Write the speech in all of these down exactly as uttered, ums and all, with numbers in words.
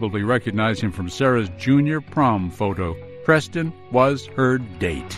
probably recognize him from Sarah's junior prom photo. Preston was her date.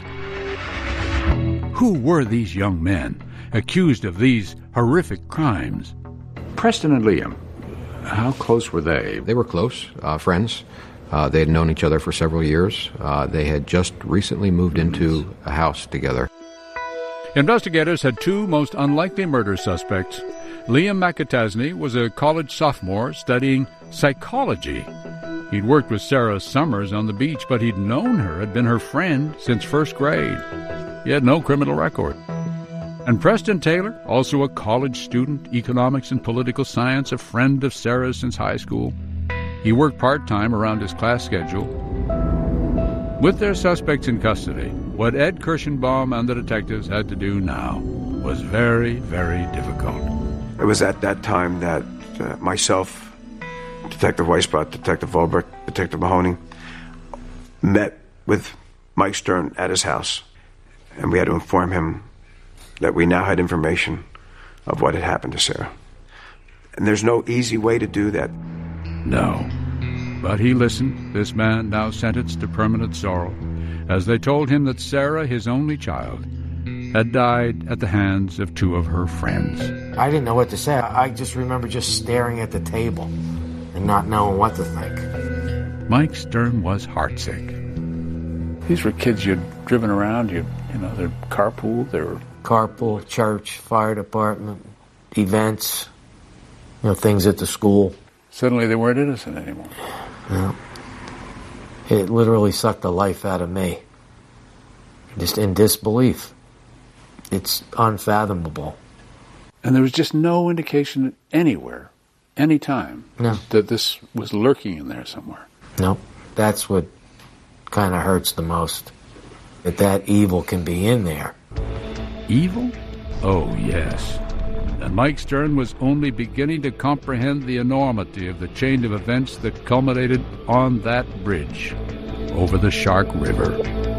Who were these young men accused of these horrific crimes? Preston and Liam, how close were they? They were close, uh, friends. Uh, they had known each other for several years. Uh, they had just recently moved into a house together. Investigators had two most unlikely murder suspects. Liam McAtasney was a college sophomore studying psychology. He'd worked with Sarah summers on the beach, but he'd known her, had been her friend since first grade. He had no criminal record. And Preston Taylor, also a college student, economics and political science, a friend of Sarah's since high school. He worked part-time around his class schedule. With their suspects in custody, what Ed Kirschenbaum and the detectives had to do now was very, very difficult. It was at that time that uh, myself, Detective Weisbrot, Detective Volbert, Detective Mahoney, met with Mike Stern at his house, and we had to inform him that we now had information of what had happened to Sarah. And there's no easy way to do that. No. But he listened, this man now sentenced to permanent sorrow, as they told him that Sarah, his only child, had died at the hands of two of her friends. I didn't know what to say. I just remember just staring at the table and not knowing what to think. Mike Stern was heartsick. These were kids you'd driven around, you you know, they're carpool, they were... Carpool, church, fire department, events, you know, things at the school. Suddenly they weren't innocent anymore. Yeah. It literally sucked the life out of me. Just in disbelief. It's unfathomable. And there was just no indication anywhere, any time, no. that this was lurking in there somewhere. No. That's what kind of hurts the most. That that evil can be in there. Evil? Oh, yes. And Mike Stern was only beginning to comprehend the enormity of the chain of events that culminated on that bridge over the Shark River.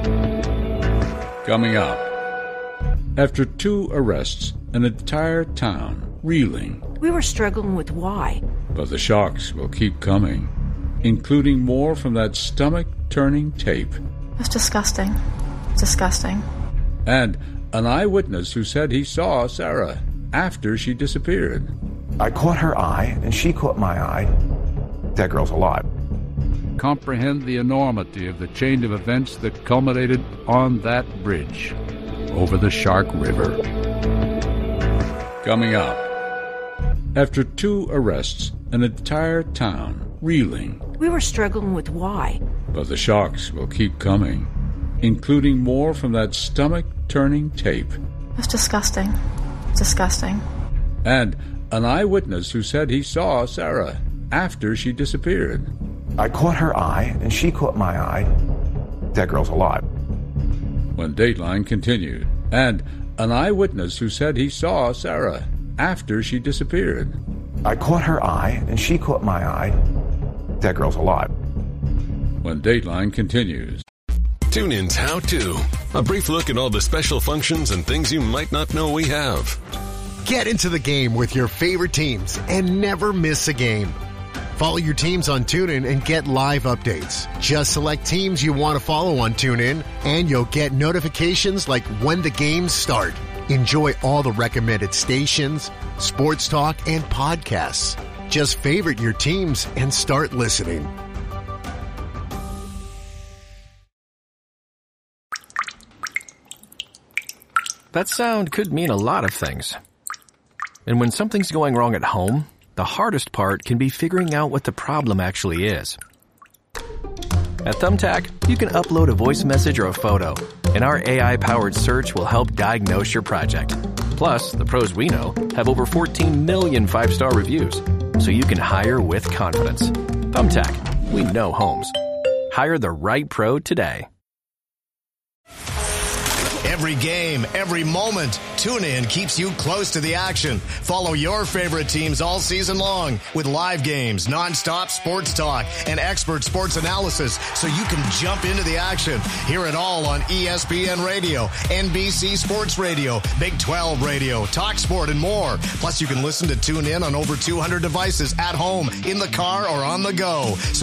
Coming up, after two arrests, an entire town reeling. We were struggling with why. But the shocks will keep coming, including more from that stomach-turning tape. It's disgusting. Disgusting. And an eyewitness who said he saw Sarah after she disappeared. I caught her eye, and she caught my eye. That girl's alive. Comprehend the enormity of the chain of events that culminated on that bridge over the Shark River. Coming up, after two arrests, an entire town reeling. We were struggling with why. But the shocks will keep coming, including more from that stomach-turning tape. It's disgusting. Disgusting. And an eyewitness who said he saw Sarah after she disappeared. I caught her eye, and she caught my eye. That girl's alive. When Dateline continued, and an eyewitness who said he saw Sarah after she disappeared. I caught her eye, and she caught my eye. That girl's alive. When Dateline continues. TuneIn's How To. A brief look at all the special functions and things you might not know we have. Get into the game with your favorite teams and never miss a game. Follow your teams on TuneIn and get live updates. Just select teams you want to follow on TuneIn, and you'll get notifications like when the games start. Enjoy all the recommended stations, sports talk, and podcasts. Just favorite your teams and start listening. That sound could mean a lot of things. And when something's going wrong at home, the hardest part can be figuring out what the problem actually is. At Thumbtack, you can upload a voice message or a photo, and our A I-powered search will help diagnose your project. Plus, the pros we know have over fourteen million five-star reviews, so you can hire with confidence. Thumbtack, we know homes. Hire the right pro today. Every game, every moment, TuneIn keeps you close to the action. Follow your favorite teams all season long with live games, nonstop sports talk, and expert sports analysis so you can jump into the action. Hear it all on E S P N Radio, N B C Sports Radio, Big twelve Radio, Talk Sport, and more. Plus, you can listen to TuneIn on over two hundred devices at home, in the car, or on the go. So